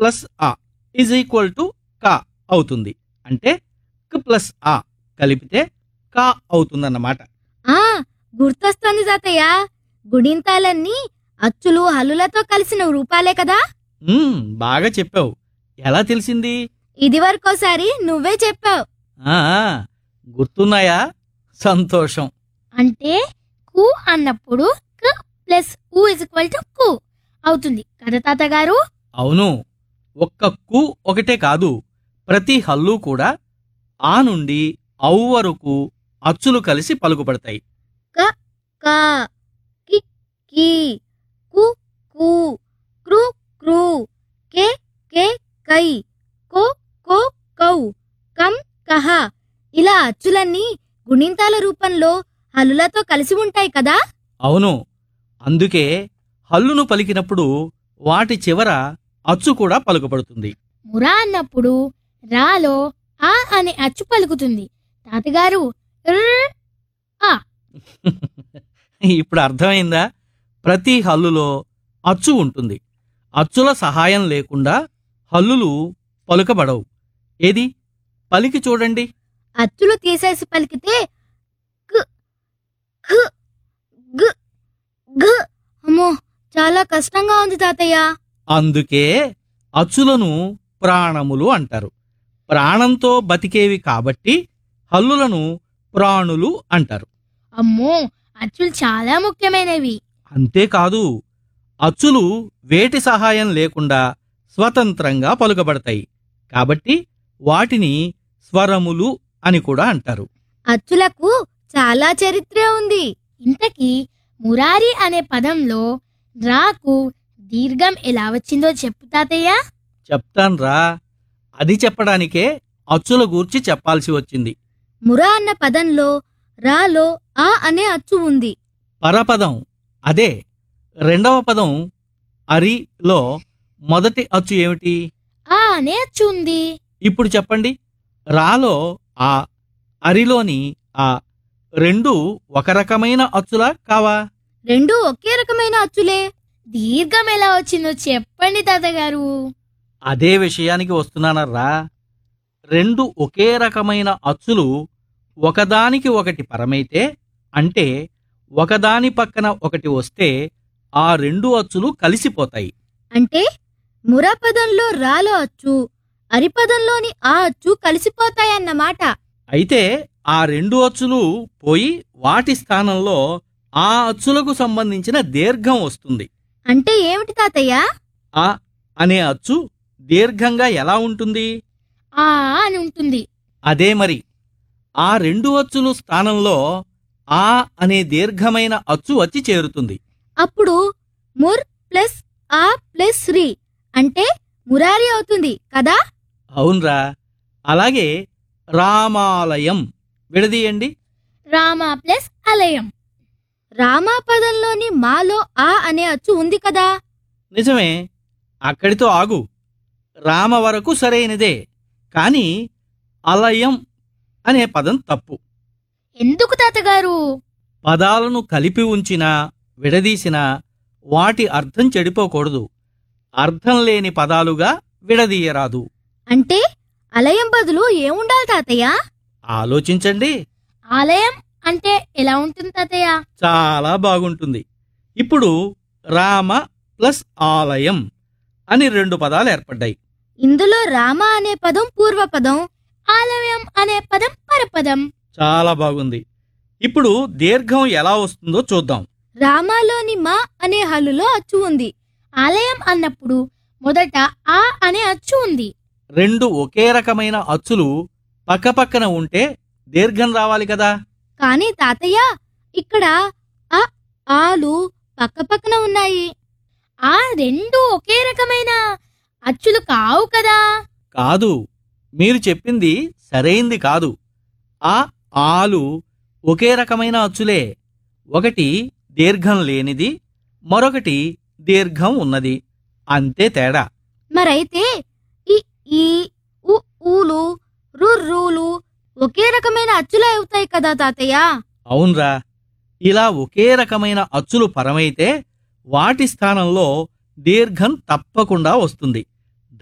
Plus ఆ is equal to కా అవుతుంది. అంటే క్ ప్లస్ ఆ కలిపితే కా అవుతుందన్నమాట. ఆ గుర్తొస్తోంది తాతయ్య. గుణింతాలన్నీ అచ్చులు హల్లులతో కలిసిన రూపాలే కదా. బాగా చెప్పావు. ఎలా తెలిసింది? ఇదివరకోసారి నువ్వే చెప్పావు. ఆ గుర్తున్నాయా? సంతోషం. అంటే కు అన్నప్పుడు క్ ప్లస్ ఊ ఇజ్ ఈక్వల్ టు కు అవుతుంది కదా తాతగారు? అవును. ఒక్క కు ఒకటే కాదు, ప్రతి హల్లు కూడా ఆ నుండి ఔ వరకు అచ్చులు కలిసి పలుకుపడతాయి. క కా కి కీ కు కు క్రు క్రూ కే కే కై కో కో కౌ కం కహ ఇలా అచ్చులన్నీ గుణింతాల రూపంలో హల్లులతో కలిసి ఉంటాయి కదా. అవును. అందుకే హల్లును పలికినప్పుడు వాటి చివర అచ్చు కూడా పలుకబడుతుంది. మురా అన్నప్పుడు రాలో ఆ అనే అచ్చు పలుకుతుంది తాతగారు. ర్ర్ ఆ ఇప్పుడు అర్థమైందా? ప్రతి హల్లులో అచ్చు ఉంటుంది. అచ్చుల సహాయం లేకుండా హల్లులు పలుకబడవు. ఏది పలికి చూడండి. అచ్చులు తీసేసి పలికితే క్ ఖ గ్ ఘ. అమ్మో, చాలా కష్టంగా ఉంది తాతయ్య. అందుకే అచ్చులను ప్రాణములు అంటారు. ప్రాణంతో బతికేవి కాబట్టి హల్లులను ప్రాణులు అంటారు. అమ్మో, అచ్చులు చాలా ముఖ్యమైనవి. అంతేకాదు, అచ్చులు వేటి సహాయం లేకుండా స్వతంత్రంగా పలుకబడతాయి కాబట్టి వాటిని స్వరములు అని కూడా అంటారు. అచ్చులకు చాలా చరిత్ర ఉంది. ఇంతకీ మురారి అనే పదంలో రాకు దీర్ఘం ఎలా వచ్చిందో చెప్పు తాతయ్య. చెప్తాన్రా. అది చెప్పడానికే అచ్చుల గూర్చి చెప్పాల్సి వచ్చింది. మురా అన్న పదంలో రాలో ఆ అనే అచ్చు ఉంది. పరపదం అదే. రెండవ పదం అరిలో మొదటి అచ్చు ఏమిటి? ఆ అనే అచ్చు ఉంది. ఇప్పుడు చెప్పండి. రాలో ఆ, అరిలోని ఆ రెండు ఒక రకమైన అచ్చులా కావా? రెండూ ఒకే రకమైన అచ్చులే. దీర్ఘం ఎలా వచ్చిందో చెప్పండి తాతగారు. అదే విషయానికి వస్తున్నానర్రా. రెండు ఒకే రకమైన అచ్చులు ఒకదానికి ఒకటి పరమైతే, అంటే ఒకదాని పక్కన ఒకటి వస్తే ఆ రెండు అచ్చులు కలిసిపోతాయి. అంటే మురా పదంలో రాలో అచ్చు, అరిపదంలోని ఆ అచ్చు కలిసిపోతాయన్నమాట. అయితే ఆ రెండు అచ్చులు పోయి వాటి స్థానంలో ఆ అచ్చులకు సంబంధించిన దీర్ఘం వస్తుంది. అంటే ఏమిటి తాతయ్య? ఆ అనే అచ్చు దీర్ఘంగా ఎలా ఉంటుంది? ఆ అని ఉంటుంది. అదే మరి. ఆ రెండు అచ్చులు స్థానంలో ఆ అనే దీర్ఘమైన అచ్చు వచ్చి చేరుతుంది. అప్పుడు ముర్ ప్లస్ ఆ ప్లస్ రి అంటే మురారి అవుతుంది కదా. అవునరా. అలాగే రామాలయం విడదీయండి. రామ ప్లస్ అలయం. రామా పదంలోని మాలో ఆ అనే అచ్చు ఉంది కదా. నిజమే. అక్కడితో ఆగు. రామ వరకు సరైనదే, కాని అలయం అనే పదం తప్పు. ఎందుకు తాతగారు? పదాలను కలిపి ఉంచినా విడదీసినా వాటి అర్థం చెడిపోకూడదు. అర్థం లేని పదాలుగా విడదీయరాదు. అంటే అలయం బదులు ఏముండాలి తాతయ్య? ఆలోచించండి. ఆలయం అంటే ఎలా ఉంటుంది తాతయ్య? చాలా బాగుంటుంది. ఇప్పుడు రామ ప్లస్ ఆలయం అని రెండు పదాలు ఏర్పడ్డాయి. ఇందులో రామ అనే పదం పూర్వపదం, ఆలయం అనే పదం పరపదం. చాలా బాగుంది. ఇప్పుడు దీర్ఘం ఎలా వస్తుందో చూద్దాం. రామాలోని మా అనే హల్లులో అచ్చు ఉంది. ఆలయం అన్నప్పుడు మొదట ఆ అనే అచ్చు ఉంది. రెండు ఒకే రకమైన అచ్చులు పక్కపక్కన ఉంటే దీర్ఘం రావాలి కదా. కానీ తాతయ్య, ఇక్కడ అ ఆలు పక్కపక్కన ఉన్నాయి. ఆ రెండు ఒకే రకమైన అచ్చులు కావు కదా. కాదు, మీరు చెప్పింది సరైంది కాదు. ఆ ఆలు ఒకే రకమైన అచ్చులే. ఒకటి దీర్ఘం లేనిది, మరొకటి దీర్ఘం ఉన్నది. అంతే తేడా. మరైతే ఈ ఈ ఉ ఊలు రుర్రూలు ఒకే రకమైన అచ్చులే అవుతాయి కదా తాతయ్య. అవునరా. ఇలా ఒకే రకమైన అచ్చులు పరమైతే వాటి స్థానంలో దీర్ఘం తప్పకుండా వస్తుంది.